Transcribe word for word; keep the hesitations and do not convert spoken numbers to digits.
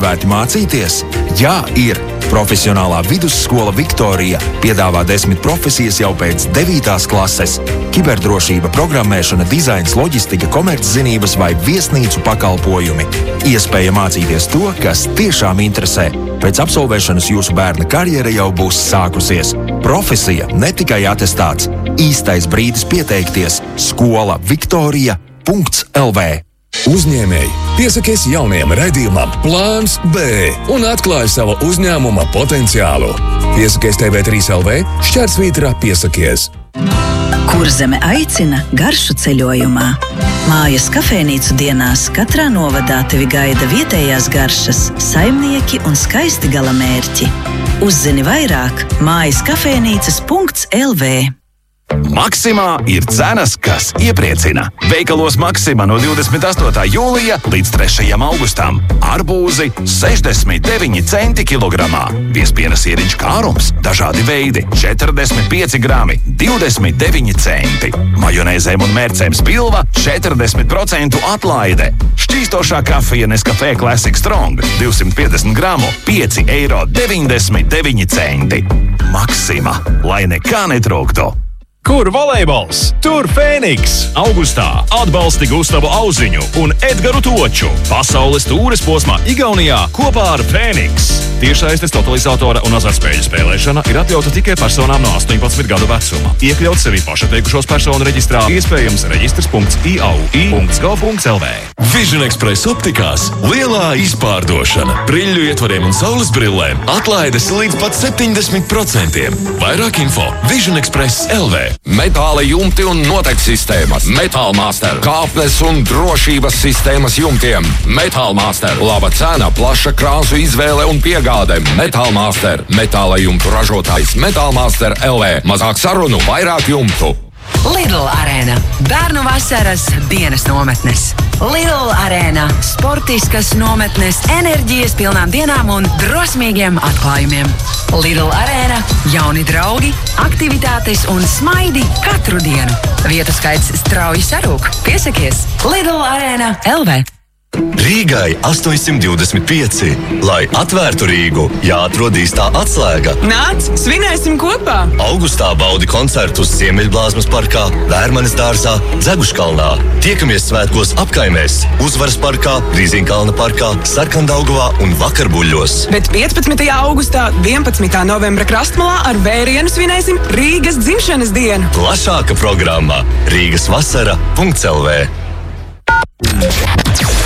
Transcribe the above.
atvērti mācīties? Jā, ir! Profesionālā vidusskola Viktorija piedāvā desmit profesijas jau pēc devītās klases. Kiberdrošība, programmēšana, dizains, loģistika, komerczinības vai viesnīcu pakalpojumi. Iespēja mācīties to, kas tiešām interesē. Pēc absolvēšanas jūsu bērna karjera jau būs sākusies. Profesija, ne tikai atestāts. Īstais brīdis pieteikties. Skola Viktorija punkts el vē. Uzņēmēji, piesakies jaunajam raidījumam Plāns B un atklāj savu uzņēmuma potenciālu. Piesakies te vē trīs el vē, šķērsvītrā piesakies. Kurzeme aicina garšu ceļojumā. Mājas kafejnīcu dienās katrā novadā tevi gaida vietējās garšas, saimnieki un skaisti galamērķi. Uzzini vairāk mājas kafejnīcas punkts el vē. Maksimā ir cenas, kas iepriecina. Veikalos Maksimā no divdesmit astotā jūlija līdz trešajam augustam. Arbūzi sešdesmit deviņi centi kilogramā. Viespiena sieriņš kārums, dažādi veidi, četrdesmit pieci grami, divdesmit deviņi centi. Majonēzēm un mērcēm spilva četrdesmit procentu atlaide. Šķīstošā kafija Nescafé Classic Strong divsimt piecdesmit gramu, pieci eiro deviņdesmit deviņi centi. Maksimā, lai nekā netrūktu. Kur volejbols? Tur Fēniks! Augustā atbalsti Gustavu Auziņu un Edgaru Toču pasaules tūres posmā Igaunijā kopā ar Fēniks. Tiešsaistes totalizatora un azartspēļu spēlēšana ir atļauta tikai personām no astoņpadsmit gadu vecuma. Iekļaut sevi pašateikušos personu reģistrā iespējams reģistrs punkts i a u i punkts gov punkts el vē. Vision Express optikās lielā izpārdošana. Briļļu ietvariem un saules brillēm atlaides līdz pat septiņdesmit procentiem. Vairāk info Vision Express punkts el vē. Metāla jumti un noteikti sistēmas. Metālmaster. Kāpnes un drošības sistēmas jumtiem. Metālmaster. Laba cena, plaša krāsu izvēle un piegāde. Metālmaster. Metāla jumtu ražotājs Metālmaster punkts el vē. Mazāk sarunu, vairāk jumtu. Lidl Arēna. Bērnu vasaras dienas nometnes. Lidl Arēna. Sportiskas nometnes, enerģijas pilnām dienām un drosmīgiem atklājumiem. Lidl Arēna. Jauni draugi, aktivitātes un smaidi katru dienu. Vietu skaits strauji sarūk. Piesakies Lidl Arēna punkts el vē. Rīgai astoņsimt divdesmit pieci. Lai atvērtu Rīgu, jāatrod īstā atslēga. Nāc, svinēsim kopā! Augustā baudi koncertus Ziemeļblāzmas parkā, Vērmanes dārzā, Dzeguškalnā. Tiekamies svētkos apkaimēs, Uzvaras parkā, Rīziņkalna parkā, Sarkandaugavā un Vakarbuļļos. Bet piecpadsmitajā augustā, vienpadsmitā novembra krastmalā ar vērienu svinēsim Rīgas dzimšanas dienu. Plašāka programma Rīgas vasara punkts el vē.